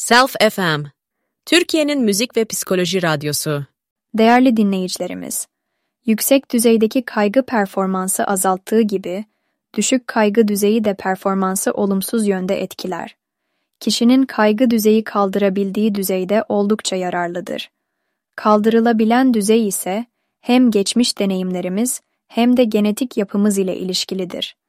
Self FM, Türkiye'nin müzik ve psikoloji radyosu. Değerli dinleyicilerimiz, yüksek düzeydeki kaygı performansı azalttığı gibi, düşük kaygı düzeyi de performansı olumsuz yönde etkiler. Kişinin kaygı düzeyi kaldırabildiği düzeyde oldukça yararlıdır. Kaldırılabilen düzey ise hem geçmiş deneyimlerimiz hem de genetik yapımız ile ilişkilidir.